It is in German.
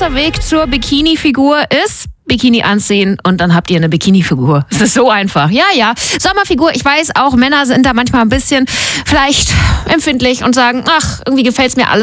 kurzer Weg zur Bikini-Figur ist Bikini anziehen und dann habt ihr eine Bikini-Figur. Es ist so einfach. Ja. Sommerfigur, ich weiß auch, Männer sind da manchmal ein bisschen vielleicht empfindlich und sagen, ach, irgendwie gefällt's mir alles.